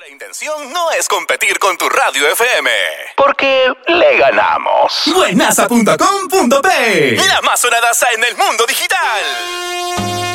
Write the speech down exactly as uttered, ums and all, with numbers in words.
La intención no es competir con tu radio F M, porque le ganamos. Buenaza punto com punto pe, la más sonadaza en el mundo digital.